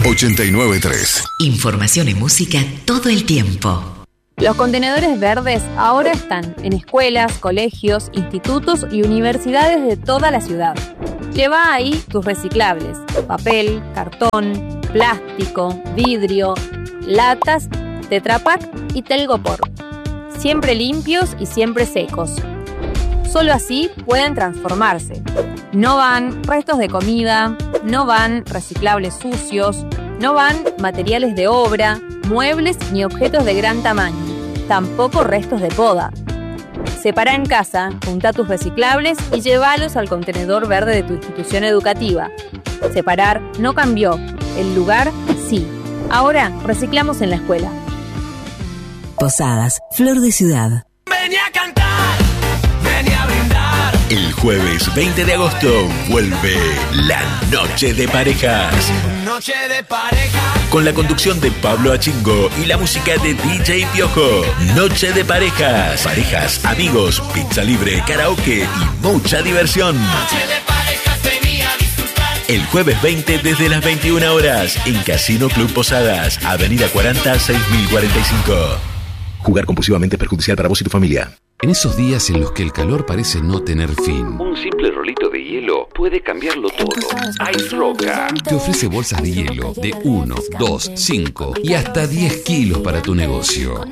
89.3. Información y música todo el tiempo. Los contenedores verdes ahora están en escuelas, colegios, institutos y universidades de toda la ciudad. Lleva ahí tus reciclables: papel, cartón, plástico, vidrio, latas, Tetra Pak y Telgopor. Siempre limpios y siempre secos. Solo así pueden transformarse. No van restos de comida, no van reciclables sucios, no van materiales de obra, muebles ni objetos de gran tamaño, tampoco restos de poda. Separa en casa, junta tus reciclables y llévalos al contenedor verde de tu institución educativa. Separar no cambió, el lugar sí. Ahora reciclamos en la escuela. Posadas, Flor de Ciudad. Vení a cantar, vení a brindar. El jueves 20 de agosto vuelve la Noche de Parejas. Noche de parejas. Con la conducción de Pablo Achingo y la música de DJ Piojo. Noche de Parejas. Parejas, amigos, pizza libre, karaoke y mucha diversión. Noche de parejas, vení a disfrutar. El jueves 20 desde las 21 horas en Casino Club Posadas, Avenida 40, 6045. Jugar compulsivamente es perjudicial para vos y tu familia. En esos días en los que el calor parece no tener fin, un simple rolito de hielo puede cambiarlo todo. Ice Roca te ofrece bolsas de hielo de 1, 2, 5 y hasta 10 kilos para tu negocio.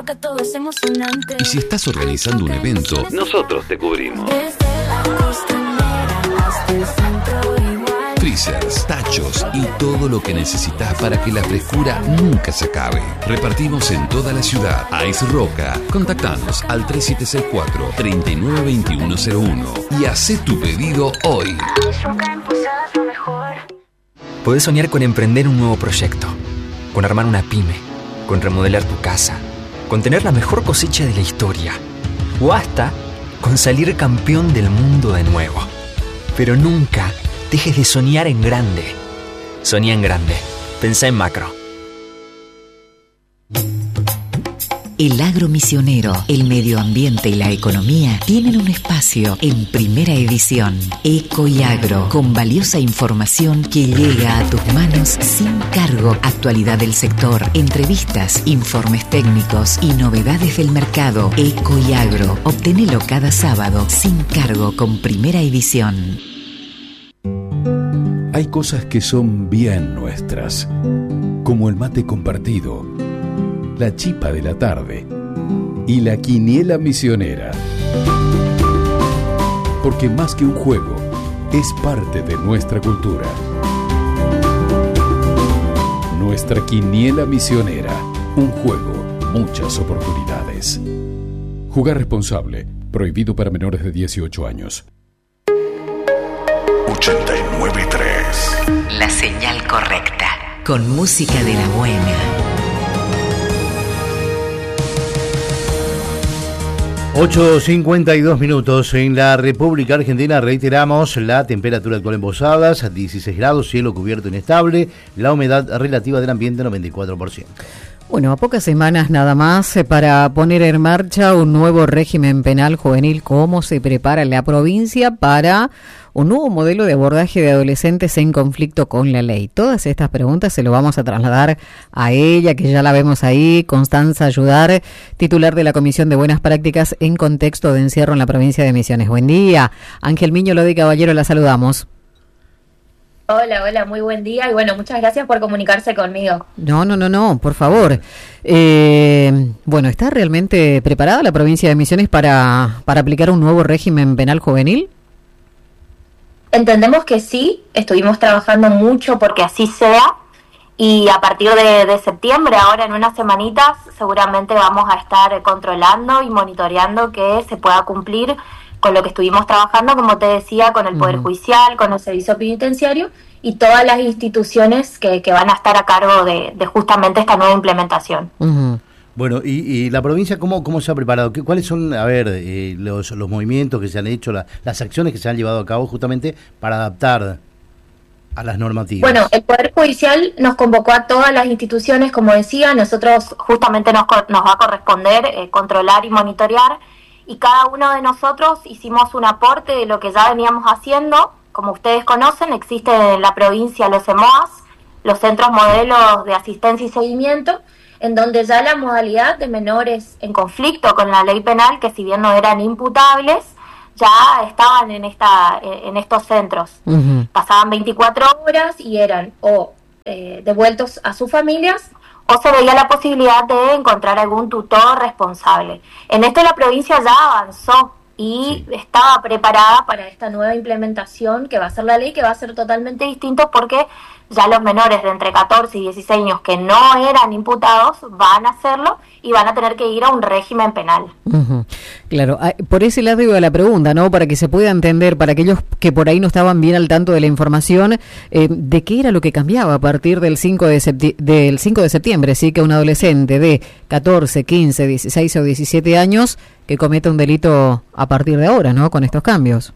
Y si estás organizando un evento, nosotros te cubrimos. Freezers, tachos y todo lo que necesitas para que la frescura nunca se acabe. Repartimos en toda la ciudad. Ice Roca. Contactanos al 3764-392101 y hacé tu pedido hoy. Podés soñar con emprender un nuevo proyecto, con armar una pyme, con remodelar tu casa, con tener la mejor cosecha de la historia o hasta con salir campeón del mundo de nuevo. Pero nunca dejes de soñar en grande. Soñá en grande. Pensá en macro. El agro misionero, el medio ambiente y la economía tienen un espacio en Primera Edición. Eco y Agro, con valiosa información que llega a tus manos sin cargo. Actualidad del sector, entrevistas, informes técnicos y novedades del mercado. Eco y Agro, obtenelo cada sábado sin cargo con Primera Edición. Hay cosas que son bien nuestras, como el mate compartido, la chipa de la tarde y la quiniela misionera. Porque más que un juego, es parte de nuestra cultura. Nuestra quiniela misionera, un juego, muchas oportunidades. Jugar responsable, prohibido para menores de 18 años. 89.3. La señal correcta, con música de la buena. 8:52 en la República Argentina. Reiteramos la temperatura actual en Posadas, 16 grados, cielo cubierto inestable, la humedad relativa del ambiente 94%. Bueno, a pocas semanas nada más para poner en marcha un nuevo régimen penal juvenil. ¿Cómo se prepara la provincia para un nuevo modelo de abordaje de adolescentes en conflicto con la ley? Todas estas preguntas se lo vamos a trasladar a ella, que ya la vemos ahí, Constanza Ayudar, titular de la Comisión de Buenas Prácticas en Contexto de Encierro en la provincia de Misiones. Buen día. Ángel Miño Lodi Caballero, la saludamos. Hola, muy buen día y bueno, muchas gracias por comunicarse conmigo. No, por favor. Bueno, ¿está realmente preparada la provincia de Misiones para aplicar un nuevo régimen penal juvenil? Entendemos que sí, estuvimos trabajando mucho porque así sea y a partir de septiembre, ahora en unas semanitas, seguramente vamos a estar controlando y monitoreando que se pueda cumplir con lo que estuvimos trabajando, como te decía, con el Poder Judicial, con el Servicio Penitenciario y todas las instituciones que van a estar a cargo de justamente esta nueva implementación. Bueno, y la provincia, ¿cómo se ha preparado? ¿Cuáles son, los movimientos que se han hecho, las acciones que se han llevado a cabo justamente para adaptar a las normativas? Bueno, el Poder Judicial nos convocó a todas las instituciones, como decía, nosotros justamente nos va a corresponder controlar y monitorear, y cada uno de nosotros hicimos un aporte de lo que ya veníamos haciendo. Como ustedes conocen, existe en la provincia los EMOAS, los centros modelos de asistencia y seguimiento, en donde ya la modalidad de menores en conflicto con la ley penal, que si bien no eran imputables, ya estaban en estos centros. Pasaban 24 horas y eran o devueltos a sus familias, o se veía la posibilidad de encontrar algún tutor responsable. En esto la provincia ya avanzó y estaba preparada para esta nueva implementación que va a ser la ley, que va a ser totalmente distinto, porque ya los menores de entre 14 y 16 años que no eran imputados van a hacerlo y van a tener que ir a un régimen penal. Claro, por ese lado iba la pregunta, ¿no? Para que se pueda entender, para aquellos que por ahí no estaban bien al tanto de la información, de qué era lo que cambiaba a partir del 5 de septiembre, sí, que un adolescente de 14, 15, 16 o 17 años que cometa un delito a partir de ahora, ¿no? Con estos cambios.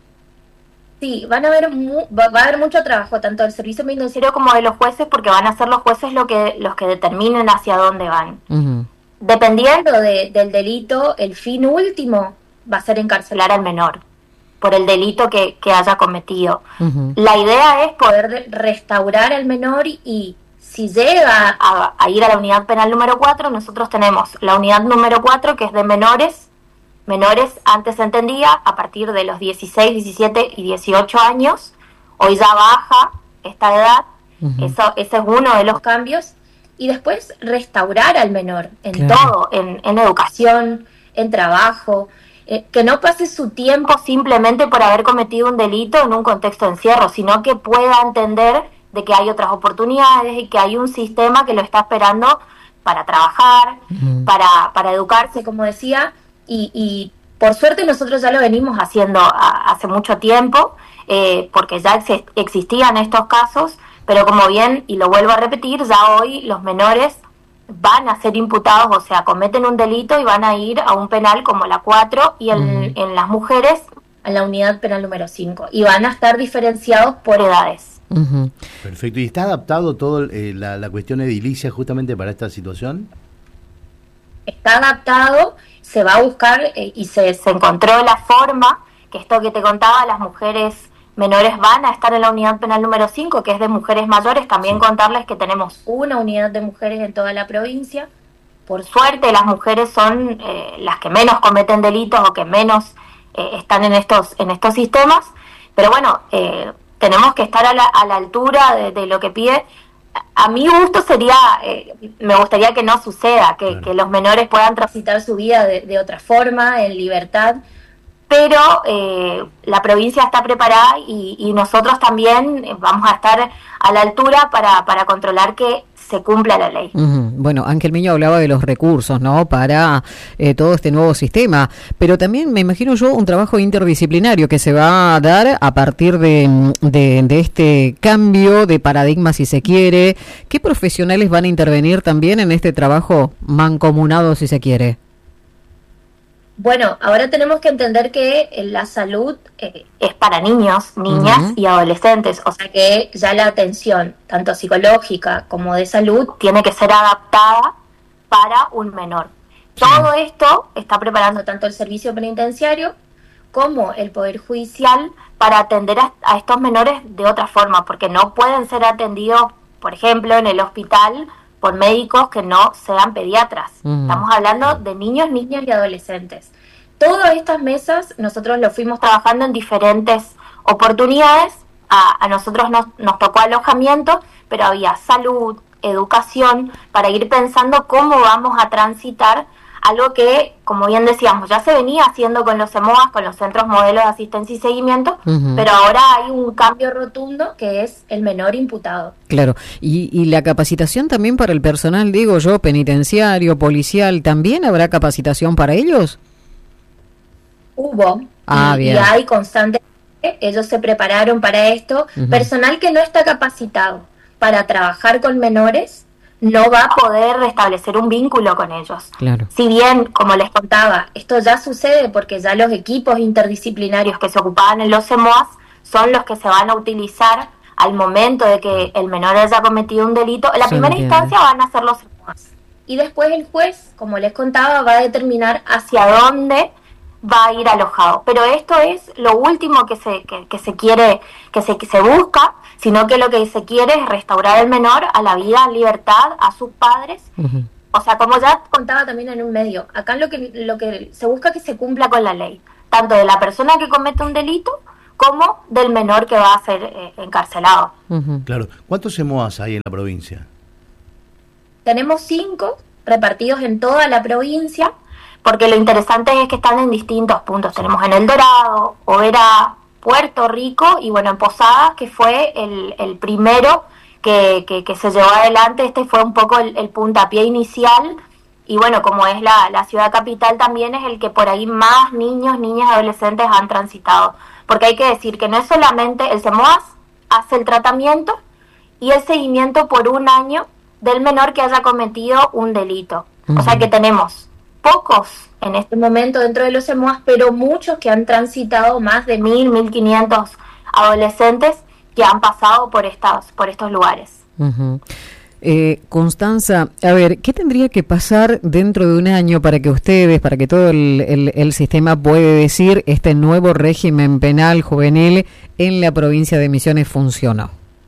Sí, va a haber mucho trabajo, tanto del servicio penitenciario como de los jueces, porque van a ser los jueces los que determinen hacia dónde van. Dependiendo del delito, el fin último va a ser encarcelar al menor por el delito que haya cometido. La idea es poder restaurar al menor, y si llega a ir a la unidad penal número 4, nosotros tenemos la unidad número 4, que es de menores. Antes se entendía a partir de los 16, 17 y 18 años, hoy ya baja esta edad, ese es uno de los cambios, y después restaurar al menor en todo, en educación, en trabajo, que no pase su tiempo simplemente por haber cometido un delito en un contexto de encierro, sino que pueda entender de que hay otras oportunidades y que hay un sistema que lo está esperando para trabajar, para educarse, como decía. Y por suerte nosotros ya lo venimos haciendo hace mucho tiempo, porque ya existían estos casos, pero como bien, y lo vuelvo a repetir, ya hoy los menores van a ser imputados, o sea, cometen un delito y van a ir a un penal como la 4, y en las mujeres a la unidad penal número 5, y van a estar diferenciados por edades. Perfecto. ¿Y está adaptado todo la cuestión edilicia justamente para esta situación? Está adaptado, se va a buscar y se encontró la forma, que esto que te contaba, las mujeres menores van a estar en la unidad penal número 5, que es de mujeres mayores. También contarles que tenemos una unidad de mujeres en toda la provincia. Por suerte las mujeres son las que menos cometen delitos o que menos están en estos sistemas, pero bueno, tenemos que estar a la altura de lo que pide. A mi gusto sería, me gustaría que no suceda, que los menores puedan transitar su vida de otra forma, en libertad, pero la provincia está preparada y nosotros también vamos a estar a la altura para controlar que se cumpla la ley. Bueno, Ángel Miño hablaba de los recursos, ¿no?, para todo este nuevo sistema, pero también me imagino yo un trabajo interdisciplinario que se va a dar a partir de este cambio de paradigma, si se quiere. ¿Qué profesionales van a intervenir también en este trabajo mancomunado, si se quiere? Bueno, ahora tenemos que entender que la salud es para niños, niñas y adolescentes, o sea que ya la atención, tanto psicológica como de salud, tiene que ser adaptada para un menor. Todo esto está preparando tanto el servicio penitenciario como el Poder Judicial para atender a estos menores de otra forma, porque no pueden ser atendidos, por ejemplo, en el hospital por médicos que no sean pediatras. Estamos hablando de niños, niñas y adolescentes. Todas estas mesas nosotros lo fuimos trabajando en diferentes oportunidades. A nosotros nos tocó alojamiento, pero había salud, educación, para ir pensando cómo vamos a transitar algo que, como bien decíamos, ya se venía haciendo con los CEMOAS, con los centros modelos de asistencia y seguimiento, pero ahora hay un cambio rotundo que es el menor imputado. Claro, y la capacitación también para el personal, digo yo, penitenciario, policial, ¿también habrá capacitación para ellos? Hubo, bien. Y hay constantemente, ellos se prepararon para esto. Personal que no está capacitado para trabajar con menores no va a poder restablecer un vínculo con ellos. Claro. Si bien, como les contaba, esto ya sucede porque ya los equipos interdisciplinarios que se ocupaban en los CEMOAS son los que se van a utilizar al momento de que el menor haya cometido un delito. En la primera instancia van a ser los CEMOAS. Y después el juez, como les contaba, va a determinar hacia dónde va a ir alojado. Pero esto es lo último que se quiere, que se busca, sino que lo que se quiere es restaurar al menor a la vida en libertad, a sus padres. Uh-huh. O sea, como ya contaba también en un medio, acá lo que se busca es que se cumpla con la ley, tanto de la persona que comete un delito como del menor que va a ser encarcelado. Uh-huh. Claro. ¿Cuántos EMOAS hay en la provincia? Tenemos 5 repartidos en toda la provincia, porque lo interesante es que están en distintos puntos. Sí. Tenemos en El Dorado, Oberá, Puerto Rico y bueno, en Posadas, que fue el primero que se llevó adelante. Este fue un poco el puntapié inicial, y bueno, como es la ciudad capital, también es el que por ahí más niños, niñas y adolescentes han transitado. Porque hay que decir que no es solamente el CEMOAS hace el tratamiento y el seguimiento por 1 año del menor que haya cometido un delito. Uh-huh. O sea que tenemos pocos en este momento dentro de los CEMOAS, pero muchos que han transitado, más de 1.500 adolescentes que han pasado por estos lugares. Uh-huh. Constanza, a ver, ¿qué tendría que pasar dentro de 1 año para que ustedes, para que todo el sistema puede decir este nuevo régimen penal juvenil en la provincia de Misiones funcionó?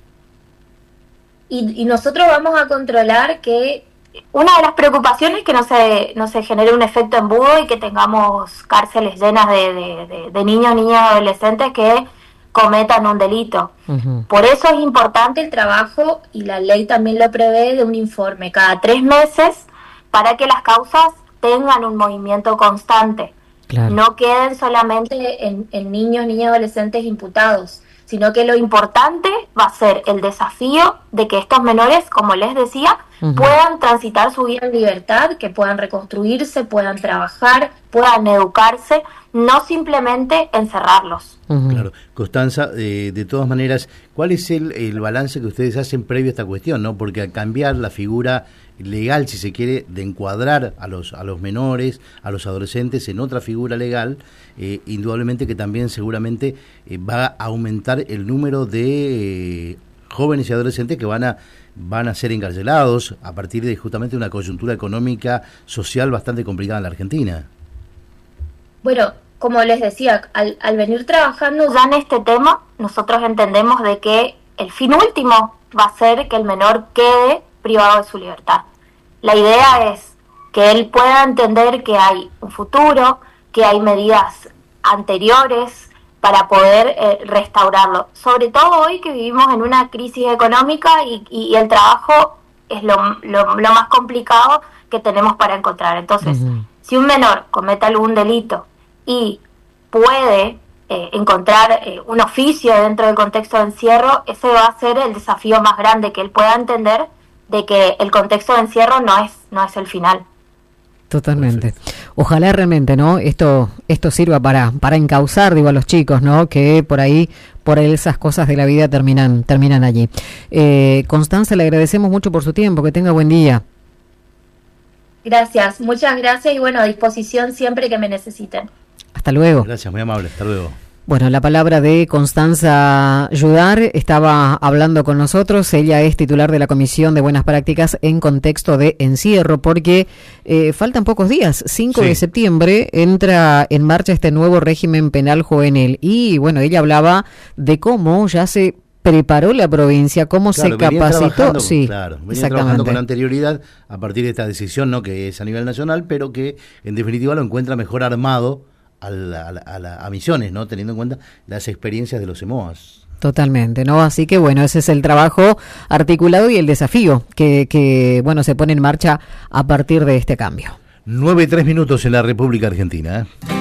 Y nosotros vamos a controlar que una de las preocupaciones es que no se genere un efecto embudo y que tengamos cárceles llenas de niños, niñas y adolescentes que cometan un delito. Uh-huh. Por eso es importante el trabajo, y la ley también lo prevé, de un informe cada 3 meses para que las causas tengan un movimiento constante. Claro. No queden solamente en niños, niñas y adolescentes imputados, sino que lo importante va a ser el desafío de que estos menores, como les decía, uh-huh, puedan transitar su vida en libertad, que puedan reconstruirse, puedan trabajar, puedan educarse, no simplemente encerrarlos. Uh-huh. Claro. Constanza, de todas maneras, ¿cuál es el balance que ustedes hacen previo a esta cuestión, ¿no? Porque al cambiar la figura legal, si se quiere, de encuadrar a los menores, a los adolescentes en otra figura legal, indudablemente que también seguramente va a aumentar el número de jóvenes y adolescentes que van a ser encarcelados a partir de justamente una coyuntura económica, social bastante complicada en la Argentina. Bueno, como les decía, al venir trabajando ya en este tema, nosotros entendemos de que el fin último va a ser que el menor quede privado de su libertad. La idea es que él pueda entender que hay un futuro, que hay medidas anteriores para poder restaurarlo. Sobre todo hoy que vivimos en una crisis económica y el trabajo es lo más complicado que tenemos para encontrar. Entonces, uh-huh, si un menor comete algún delito y puede encontrar un oficio dentro del contexto de encierro, ese va a ser el desafío más grande, que él pueda entender de que el contexto de encierro no es el final. Totalmente. Perfecto. Ojalá realmente, ¿no? Esto sirva para encauzar, digo, a los chicos, ¿no? Que por ahí esas cosas de la vida terminan allí. Constanza, le agradecemos mucho por su tiempo. Que tenga buen día. Gracias, muchas gracias, y bueno, a disposición siempre que me necesiten. Hasta luego. Gracias, muy amable. Hasta luego. Bueno, la palabra de Constanza Yudar, estaba hablando con nosotros. Ella es titular de la Comisión de Buenas Prácticas en contexto de encierro, porque faltan pocos días. 5 de septiembre entra en marcha este nuevo régimen penal juvenil. Y bueno, ella hablaba de cómo ya se preparó la provincia, cómo se capacitó. Sí, claro, venía trabajando con anterioridad a partir de esta decisión, ¿no?, que es a nivel nacional, pero que en definitiva lo encuentra mejor armado a Misiones, ¿no?, teniendo en cuenta las experiencias de los EMOAS. Totalmente, ¿no? Así que bueno, ese es el trabajo articulado y el desafío que bueno, se pone en marcha a partir de este cambio. 9:03 en la República Argentina, ¿eh?